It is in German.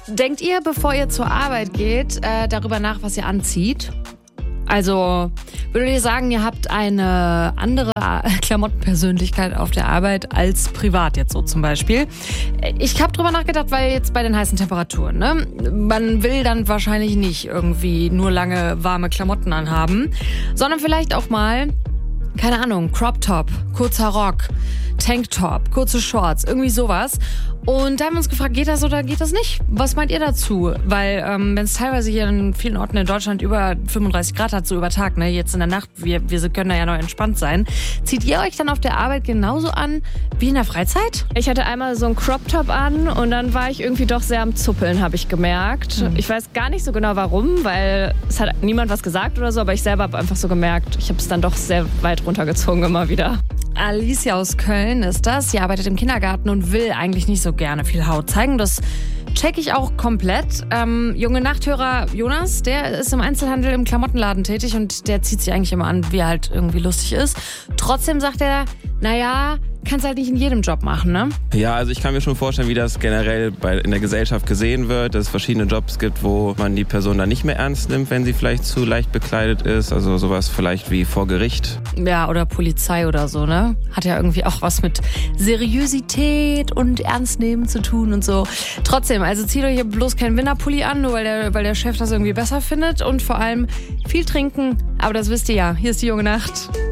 Denkt ihr, bevor ihr zur Arbeit geht, darüber nach, was ihr anzieht? Also, würdet ihr sagen, ihr habt eine andere Klamottenpersönlichkeit auf der Arbeit als privat jetzt so zum Beispiel? Ich habe drüber nachgedacht, weil jetzt bei den heißen Temperaturen, ne? Man will dann wahrscheinlich nicht irgendwie nur lange warme Klamotten anhaben, sondern vielleicht auch mal, keine Ahnung, Crop Top, kurzer Rock, Tanktop, kurze Shorts, irgendwie sowas. Und da haben wir uns gefragt, geht das oder geht das nicht? Was meint ihr dazu? Weil wenn es teilweise hier in vielen Orten in Deutschland über 35 Grad hat, so über Tag, ne, jetzt in der Nacht, wir können da ja noch entspannt sein. Zieht ihr euch dann auf der Arbeit genauso an wie in der Freizeit? Ich hatte einmal so einen Crop-Top an und dann war ich irgendwie doch sehr am Zuppeln, habe ich gemerkt. Ich weiß gar nicht so genau warum, weil es hat niemand was gesagt oder so, aber ich selber habe einfach so gemerkt, ich habe es dann doch sehr weit runtergezogen immer wieder. Alicia aus Köln ist das. Sie arbeitet im Kindergarten und will eigentlich nicht so gerne viel Haut zeigen. Das check ich auch komplett. Junge Nachthörer Jonas, der ist im Einzelhandel im Klamottenladen tätig und der zieht sich eigentlich immer an, wie er halt irgendwie lustig ist. Trotzdem sagt er, naja, kannst halt nicht in jedem Job machen, ne? Ja, also ich kann mir schon vorstellen, wie das generell in der Gesellschaft gesehen wird, dass es verschiedene Jobs gibt, wo man die Person dann nicht mehr ernst nimmt, wenn sie vielleicht zu leicht bekleidet ist. Also sowas vielleicht wie vor Gericht. Ja, oder Polizei oder so, ne? Hat ja irgendwie auch was mit Seriosität und Ernstnehmen zu tun und so. Trotzdem, also zieht euch bloß keinen Winterpulli an, nur weil der Chef das irgendwie besser findet. Und vor allem viel trinken. Aber das wisst ihr ja. Hier ist die Junge Nacht.